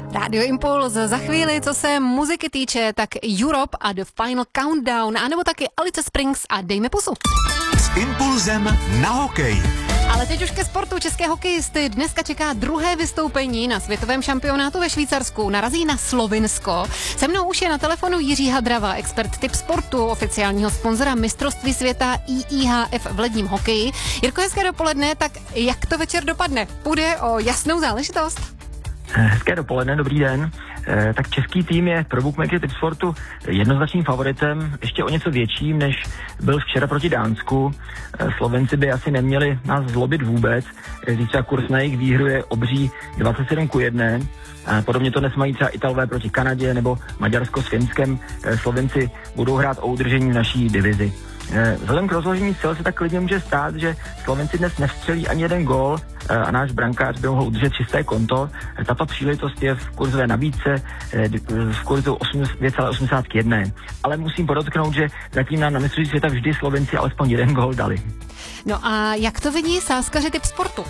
Radio Impuls, za chvíli, co se muziky týče, tak Europe a The Final Countdown, anebo taky Alice Springs a Dejme pusu. S Impulzem na hokej. Ale teď už ke sportu. České hokejisty dneska čeká druhé vystoupení na světovém šampionátu ve Švýcarsku. Narazí na Slovinsko. Se mnou už je na telefonu Jiří Hadrava, expert typ sportu, oficiálního sponzora mistrovství světa IIHF v ledním hokeji. Jirko, hezké dopoledne, tak jak to večer dopadne? Půjde o jasnou záležitost? Hezké dopoledne, dobrý den. Tak český tým je pro bookmakery typ sportu jednoznačným favoritem, ještě o něco větším, než byl včera proti Dánsku. Slovenci by asi neměli nás zlobit vůbec. Zítra kurz na jejich výhru je obří 27:1. Podobně to dnes mají třeba Italové proti Kanadě nebo Maďarsko s Finskem. Slovenci budou hrát o udržení v naší divizi. Vzhledem k rozložení sil se tak klidně může stát, že Slovenci dnes nevstřelí ani jeden gól a náš brankář by mohl udržet čisté konto. Tato příležitost je v kurzové nabídce v kurzu 2,81. Ale musím podotknout, že zatím nám na mistrovství světa vždy Slovenci alespoň jeden gól dali. No a jak to vidí sázkaři typ sportu?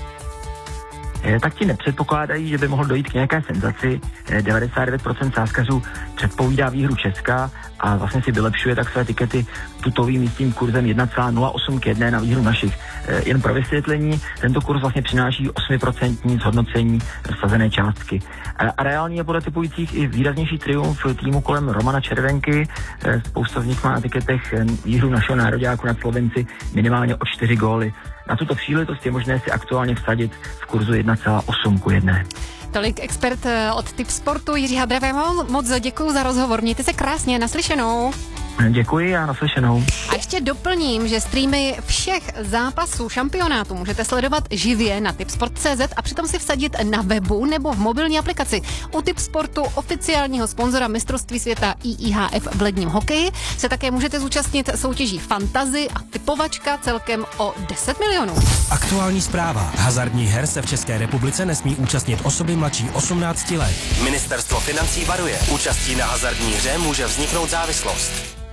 Tak ti nepředpokládají, že by mohlo dojít k nějaké senzaci. 99% sázkařů předpovídá výhru Česka a vlastně si vylepšuje tak své tikety tutovým místním kurzem 1,08:1 na výhru našich. Jen pro vysvětlení, tento kurz vlastně přináší 8% zhodnocení vsazené částky. A reálně je podle typujících i výraznější triumf týmu kolem Romana Červenky. Spousta z nich má na tiketech výhru našeho nároďáku nad Slovenci minimálně o 4 góly. Na tuto příležitost je možné si aktuálně vsadit v kurzu 1,8:1. Tolik expert od typ sportu Jiří Hadrava. Moc děkuji za rozhovor. Mějte se krásně, naslyšenou. Děkuji a naslyšenou. A ještě doplním, že streamy všech zápasů šampionátu můžete sledovat živě na tipsport.cz a přitom si vsadit na webu nebo v mobilní aplikaci. U Tipsportu, oficiálního sponzora mistrovství světa IIHF v ledním hokeji, se také můžete zúčastnit soutěží Fantasy a typovačka celkem o 10 milionů. Aktuální zpráva. Hazardních her se v České republice nesmí účastnit osoby mladší 18 let. Ministerstvo financí varuje. Účastí na hazardní hře může vzniknout závislost.